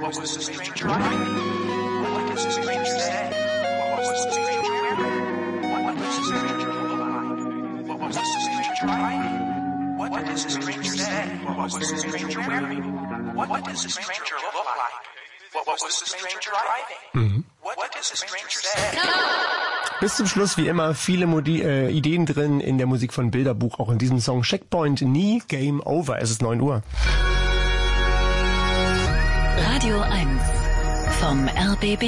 What was the stranger like? What does the stranger say? What was the stranger wearing? What does the stranger look like? What was the stranger like? What does the stranger say? What was the stranger wearing? What does the stranger look like? What was the stranger driving? What does the stranger say? Bis zum Schluss wie immer viele Ideen drin in der Musik von Bilderbuch, auch in diesem Song Checkpoint, nie Game Over. Es ist 9 Uhr. Radio 1 vom RBB.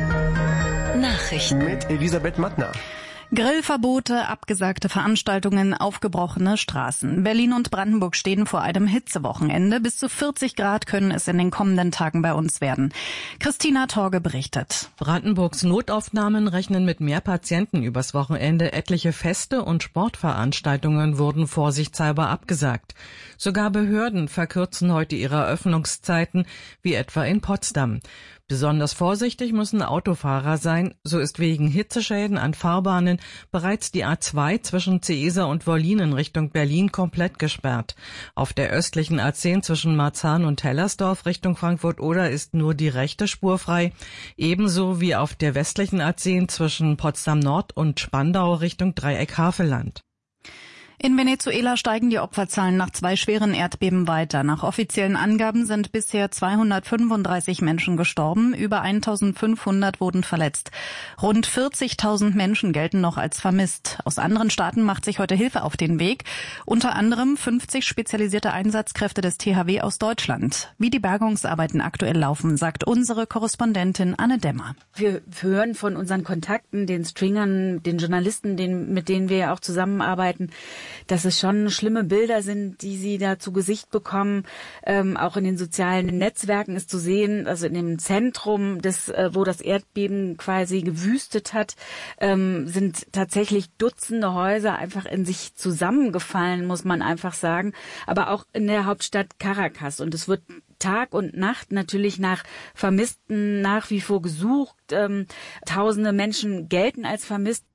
Nachrichten mit Elisabeth Mattner. Grillverbote, abgesagte Veranstaltungen, aufgebrochene Straßen. Berlin und Brandenburg stehen vor einem Hitzewochenende. Bis zu 40 Grad können es in den kommenden Tagen bei uns werden. Christina Torge berichtet. Brandenburgs Notaufnahmen rechnen mit mehr Patienten übers Wochenende. Etliche Feste und Sportveranstaltungen wurden vorsichtshalber abgesagt. Sogar Behörden verkürzen heute ihre Öffnungszeiten, wie etwa in Potsdam. Besonders vorsichtig müssen Autofahrer sein. So ist wegen Hitzeschäden an Fahrbahnen bereits die A2 zwischen Ceesa und Wollin in Richtung Berlin komplett gesperrt. Auf der östlichen A10 zwischen Marzahn und Hellersdorf Richtung Frankfurt-Oder ist nur die rechte Spur frei. Ebenso wie auf der westlichen A10 zwischen Potsdam Nord und Spandau Richtung Dreieck-Havelland. In Venezuela steigen die Opferzahlen nach 2 schweren Erdbeben weiter. Nach offiziellen Angaben sind bisher 235 Menschen gestorben, über 1500 wurden verletzt. Rund 40.000 Menschen gelten noch als vermisst. Aus anderen Staaten macht sich heute Hilfe auf den Weg, unter anderem 50 spezialisierte Einsatzkräfte des THW aus Deutschland. Wie die Bergungsarbeiten aktuell laufen, sagt unsere Korrespondentin Anne Demmer. Wir hören von unseren Kontakten, den Stringern, den Journalisten, mit denen wir ja auch zusammenarbeiten, dass es schon schlimme Bilder sind, die sie da zu Gesicht bekommen. Auch in den sozialen Netzwerken ist zu sehen, also in dem Zentrum, wo das Erdbeben quasi gewüstet hat, sind tatsächlich Dutzende Häuser einfach in sich zusammengefallen, muss man einfach sagen. Aber auch in der Hauptstadt Caracas. Und es wird Tag und Nacht natürlich nach Vermissten nach wie vor gesucht. Tausende Menschen gelten als vermisst.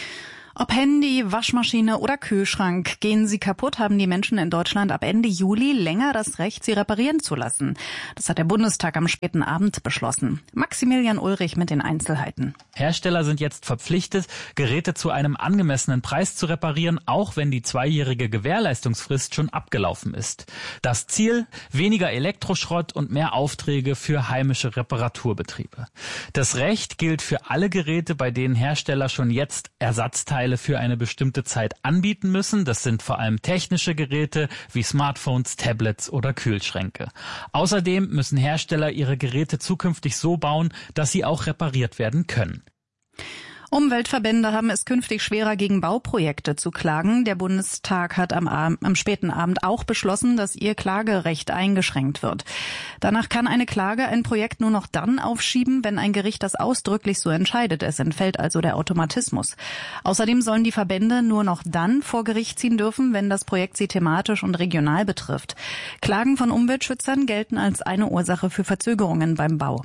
Ob Handy, Waschmaschine oder Kühlschrank, gehen sie kaputt, haben die Menschen in Deutschland ab Ende Juli länger das Recht, sie reparieren zu lassen. Das hat der Bundestag am späten Abend beschlossen. Maximilian Ulrich mit den Einzelheiten. Hersteller sind jetzt verpflichtet, Geräte zu einem angemessenen Preis zu reparieren, auch wenn die 2-jährige Gewährleistungsfrist schon abgelaufen ist. Das Ziel: weniger Elektroschrott und mehr Aufträge für heimische Reparaturbetriebe. Das Recht gilt für alle Geräte, bei denen Hersteller schon jetzt Ersatzteile für eine bestimmte Zeit anbieten müssen. Das sind vor allem technische Geräte wie Smartphones, Tablets oder Kühlschränke. Außerdem müssen Hersteller ihre Geräte zukünftig so bauen, dass sie auch repariert werden können. Umweltverbände haben es künftig schwerer, gegen Bauprojekte zu klagen. Der Bundestag hat am späten Abend auch beschlossen, dass ihr Klagerecht eingeschränkt wird. Danach kann eine Klage ein Projekt nur noch dann aufschieben, wenn ein Gericht das ausdrücklich so entscheidet. Es entfällt also der Automatismus. Außerdem sollen die Verbände nur noch dann vor Gericht ziehen dürfen, wenn das Projekt sie thematisch und regional betrifft. Klagen von Umweltschützern gelten als eine Ursache für Verzögerungen beim Bau.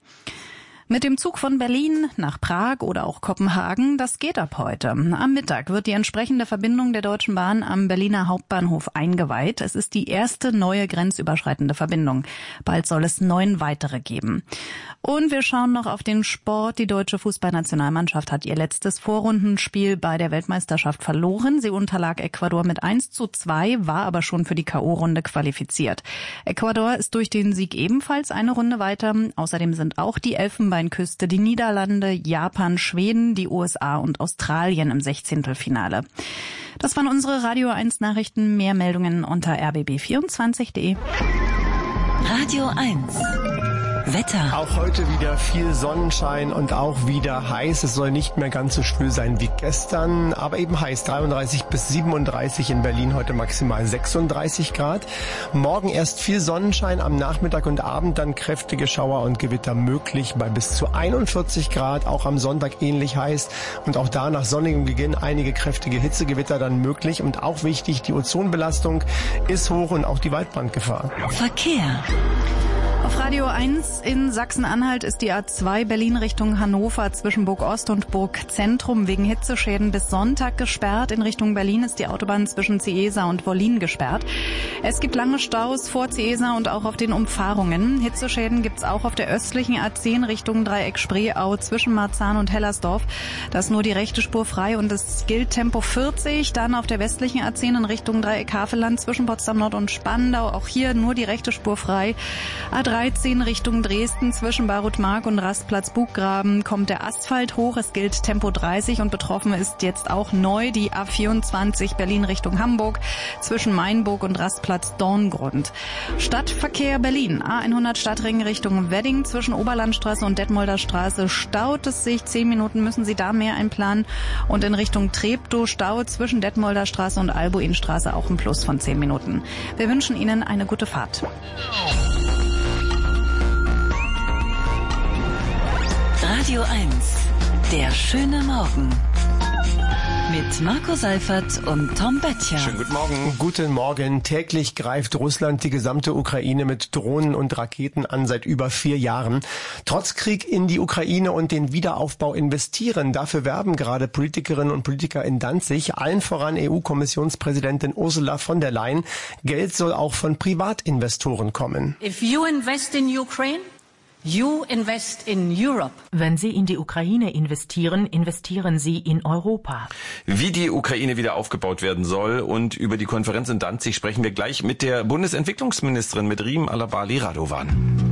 Mit dem Zug von Berlin nach Prag oder auch Kopenhagen, das geht ab heute. Am Mittag wird die entsprechende Verbindung der Deutschen Bahn am Berliner Hauptbahnhof eingeweiht. Es ist die erste neue grenzüberschreitende Verbindung. Bald soll es 9 weitere geben. Und wir schauen noch auf den Sport. Die deutsche Fußballnationalmannschaft hat ihr letztes Vorrundenspiel bei der Weltmeisterschaft verloren. Sie unterlag Ecuador mit 1:2, war aber schon für die K.O.-Runde qualifiziert. Ecuador ist durch den Sieg ebenfalls eine Runde weiter. Außerdem sind auch die Elfenbeinküste, die Niederlande, Japan, Schweden, die USA und Australien im 16. Das waren unsere Radio 1 Nachrichten. Mehr Meldungen unter rbb24.de. Radio 1 Wetter. Auch heute wieder viel Sonnenschein und auch wieder heiß. Es soll nicht mehr ganz so schwül sein wie gestern, aber eben heiß. 33 bis 37 in Berlin, heute maximal 36 Grad. Morgen erst viel Sonnenschein, am Nachmittag und Abend dann kräftige Schauer und Gewitter möglich bei bis zu 41 Grad. Auch am Sonntag ähnlich heiß und auch da nach sonnigem Beginn einige kräftige Hitzegewitter dann möglich. Und auch wichtig, die Ozonbelastung ist hoch und auch die Waldbrandgefahr. Verkehr. Auf Radio 1 in Sachsen-Anhalt ist die A2 Berlin Richtung Hannover zwischen Burg Ost und Burg Zentrum wegen Hitzeschäden bis Sonntag gesperrt. In Richtung Berlin ist die Autobahn zwischen Ciesa und Wollin gesperrt. Es gibt lange Staus vor Ciesa und auch auf den Umfahrungen. Hitzeschäden gibt's auch auf der östlichen A10 Richtung Dreieck Spreeau zwischen Marzahn und Hellersdorf. Da ist nur die rechte Spur frei und es gilt Tempo 40. Dann auf der westlichen A10 in Richtung Dreieck Havelland zwischen Potsdam Nord und Spandau. Auch hier nur die rechte Spur frei. A13 Richtung Dresden zwischen Barutmark und Rastplatz Buggraben kommt der Asphalt hoch. Es gilt Tempo 30 und betroffen ist jetzt auch neu die A24 Berlin Richtung Hamburg zwischen Mainburg und Rastplatz Dorngrund. Stadtverkehr Berlin. A100 Stadtring Richtung Wedding zwischen Oberlandstraße und Detmolder Straße staut es sich. 10 Minuten müssen Sie da mehr einplanen. Und in Richtung Treptow staut zwischen Detmolder Straße und Albuinstraße auch ein Plus von 10 Minuten. Wir wünschen Ihnen eine gute Fahrt. Radio 1, der schöne Morgen. Mit Marco Seifert und Tom Böttcher. Schönen guten Morgen. Guten Morgen. Täglich greift Russland die gesamte Ukraine mit Drohnen und Raketen an seit über 4 Jahren. Trotz Krieg in die Ukraine und den Wiederaufbau investieren. Dafür werben gerade Politikerinnen und Politiker in Danzig. Allen voran EU-Kommissionspräsidentin Ursula von der Leyen. Geld soll auch von Privatinvestoren kommen. If you invest in Ukraine, you invest in Europe. Wenn Sie in die Ukraine investieren, investieren Sie in Europa. Wie die Ukraine wieder aufgebaut werden soll und über die Konferenz in Danzig sprechen wir gleich mit der Bundesentwicklungsministerin, mit Riem Alabali Radovan.